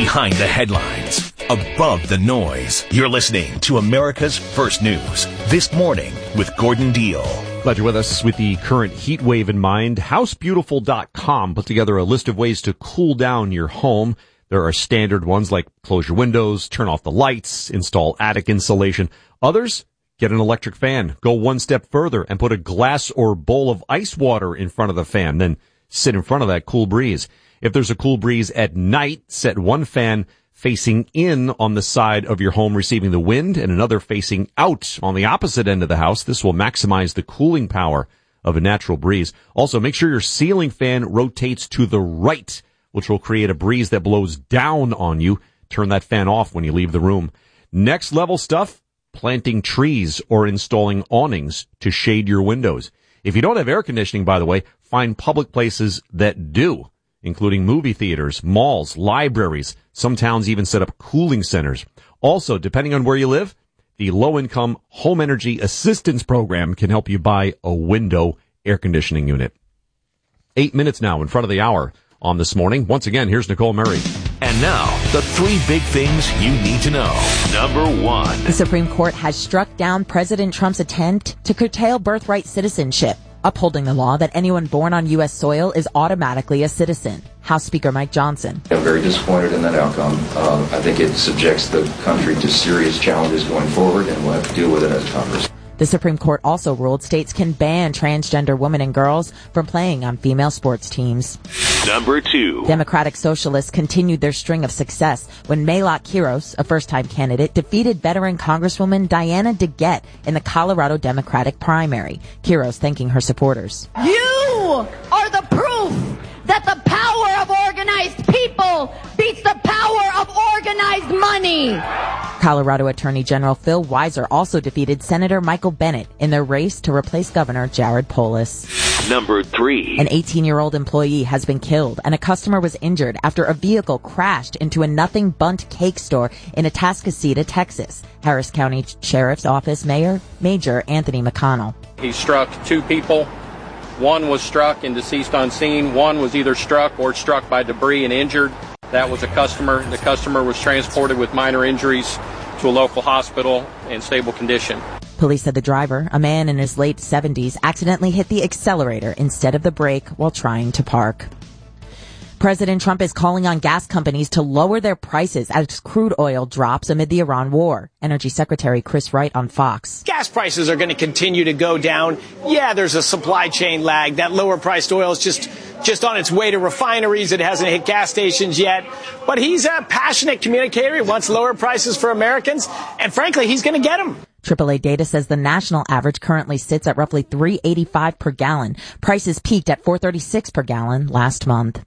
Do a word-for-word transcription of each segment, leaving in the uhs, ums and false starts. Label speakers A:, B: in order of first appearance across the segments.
A: Behind the headlines, above the noise. You're listening to America's First News. This Morning with Gordon Deal.
B: Glad you're with us. With the current heat wave in mind, house beautiful dot com put together a list of ways to cool down your home. There are standard ones like close your windows, turn off the lights, install attic insulation. Others, get an electric fan. Go one step further and put a glass or bowl of ice water in front of the fan. Then sit in front of that cool breeze. If there's a cool breeze at night, set one fan facing in on the side of your home receiving the wind and another facing out on the opposite end of the house. This will maximize the cooling power of a natural breeze. Also, make sure your ceiling fan rotates to the right, which will create a breeze that blows down on you. Turn that fan off when you leave the room. Next level stuff, planting trees or installing awnings to shade your windows. If you don't have air conditioning, by the way, find public places that do, including movie theaters, malls, libraries. Some towns even set up cooling centers. Also, depending on where you live, the low-income home energy assistance program can help you buy a window air conditioning unit. Eight minutes now in front of the hour on This Morning. Once again, here's Nicole Murray.
A: And now, the three big things you need to know. Number one.
C: The Supreme Court has struck down President Trump's attempt to curtail birthright citizenship, upholding the law that anyone born on U S soil is automatically a citizen. House Speaker Mike Johnson.
D: I'm very disappointed in that outcome. Uh, I think it subjects the country to serious challenges going forward, and we'll have to deal with it as Congress.
C: The Supreme Court also ruled states can ban transgender women and girls from playing on female sports teams.
A: Number two.
C: Democratic Socialists continued their string of success when Maylot Quiros, a first-time candidate, defeated veteran Congresswoman Diana DeGette in the Colorado Democratic primary. Quiros thanking her supporters.
E: You are the proof that the power of organized people beats the power of organized money.
C: Colorado Attorney General Phil Weiser also defeated Senator Michael Bennet in their race to replace Governor Jared Polis.
A: Number three.
C: An eighteen-year-old employee has been killed and a customer was injured after a vehicle crashed into a Nothing Bundt cake store in Atascocita, Texas. Harris County Sheriff's Office Mayor Major Anthony McConnell.
F: He struck two people. One was struck and deceased on scene. One was either struck or struck by debris and injured. That was a customer. The customer was transported with minor injuries to a local hospital in stable condition.
C: Police said the driver, a man in his late seventies, accidentally hit the accelerator instead of the brake while trying to park. President Trump is calling on gas companies to lower their prices as crude oil drops amid the Iran war. Energy Secretary Chris Wright on Fox.
G: Gas prices are going to continue to go down. Yeah, there's a supply chain lag. That lower priced oil is just just on its way to refineries. It hasn't hit gas stations yet. But he's a passionate communicator. He wants lower prices for Americans. And frankly, he's going to get them.
C: triple A data says the national average currently sits at roughly three eighty-five per gallon. Prices peaked at four thirty-six per gallon last month.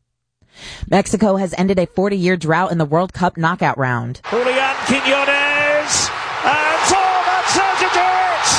C: Mexico has ended a forty-year drought in the World Cup knockout round.
H: Julian Quiñones and Thomas Sergio.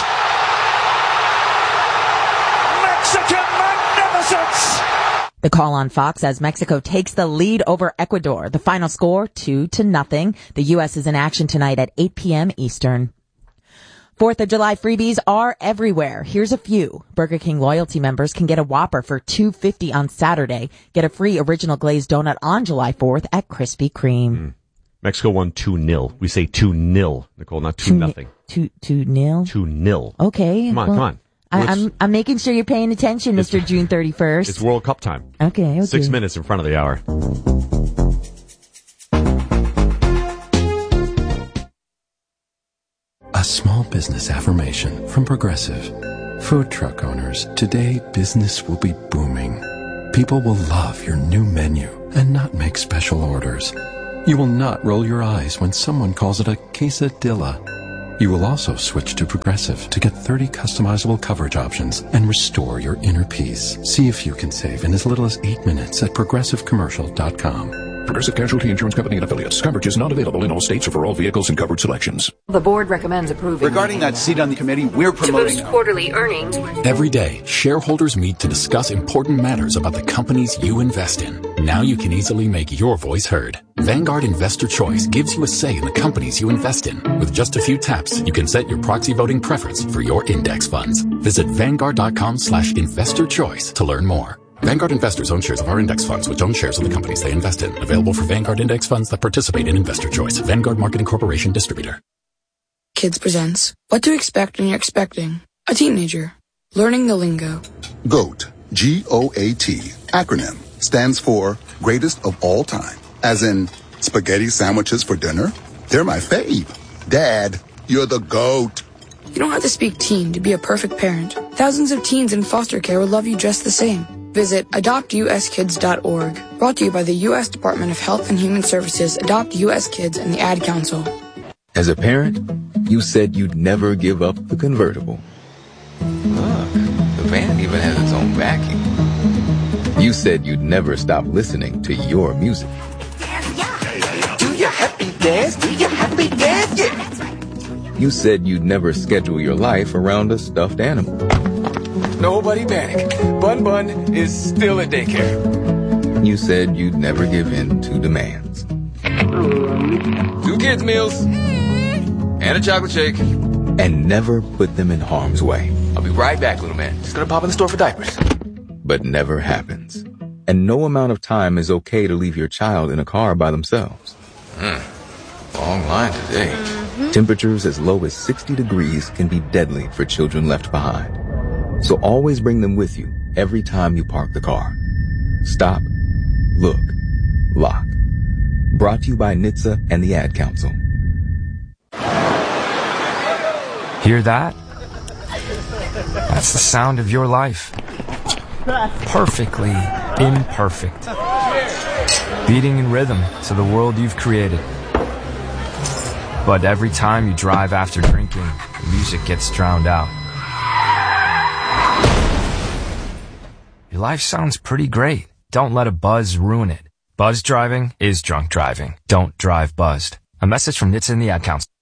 H: Mexican magnificence.
C: The call on Fox as Mexico takes the lead over Ecuador. The final score, two to nothing. The U S is in action tonight at eight p.m. Eastern. Fourth of July freebies are everywhere. Here's a few. Burger King loyalty members can get a Whopper for two dollars and fifty cents on Saturday. Get a free original glazed donut on July fourth at Krispy Kreme.
B: Mm. Mexico won two nil. We say two nil, Nicole, not two nothing.
C: Two two nil.
B: Two nil.
C: Okay.
B: Come on,
C: well,
B: come on.
C: I, I'm I'm making sure you're paying attention, Mister June thirty-first.
B: It's World Cup time.
C: Okay. Okay.
B: Six minutes in front of the hour.
I: A small business affirmation from Progressive. Food truck owners, today business will be booming. People will love your new menu and not make special orders. You will not roll your eyes when someone calls it a quesadilla. You will also switch to Progressive to get thirty customizable coverage options and restore your inner peace. See if you can save in as little as eight minutes at progressive commercial dot com.
J: Progressive Casualty Insurance Company and Affiliates. Coverage is not available in all states or for all vehicles and covered selections.
K: The board recommends approving.
L: Regarding that seat on the committee, we're promoting...
K: To boost quarterly earnings.
M: Every day, shareholders meet to discuss important matters about the companies you invest in. Now you can easily make your voice heard. Vanguard Investor Choice gives you a say in the companies you invest in. With just a few taps, you can set your proxy voting preference for your index funds. Visit Vanguard dot com slash investor choice to learn more. Vanguard investors own shares of our index funds, which own shares of the companies they invest in. Available for Vanguard index funds that participate in Investor Choice. Vanguard Marketing Corporation distributor.
N: Kids presents What to Expect When You're Expecting a Teenager. Learning the lingo.
O: GOAT, G O A T, acronym, stands for Greatest of All Time. As in, spaghetti sandwiches for dinner? They're my fave. Dad, you're the GOAT.
N: You don't have to speak teen to be a perfect parent. Thousands of teens in foster care would love you just the same. Visit adopt u s kids dot org. Brought to you by the U S Department of Health and Human Services, Adopt U S Kids, and the Ad Council.
P: As a parent, you said you'd never give up the convertible. Look, the van even has its own vacuum. You said you'd never stop listening to your music.
Q: Do your happy dance, do your happy dance, yeah.
P: You said you'd never schedule your life around a stuffed animal.
Q: Nobody panic. Bun Bun is still at daycare.
P: You said you'd never give in to demands.
Q: Two kids' meals. And a chocolate shake.
P: And never put them in harm's way.
Q: I'll be right back, little man. Just gonna pop in the store for diapers.
P: But never happens. And no amount of time is okay to leave your child in a car by themselves.
Q: Hmm. Long line today.
P: Mm-hmm. Temperatures as low as sixty degrees can be deadly for children left behind. So always bring them with you every time you park the car. Stop, look, lock. Brought to you by N H T S A and the Ad Council.
R: Hear that? That's the sound of your life. Perfectly imperfect. Beating in rhythm to the world you've created. But every time you drive after drinking, the music gets drowned out. Your life sounds pretty great. Don't let a buzz ruin it. Buzz driving is drunk driving. Don't drive buzzed. A message from N H T S A and the Ad Council.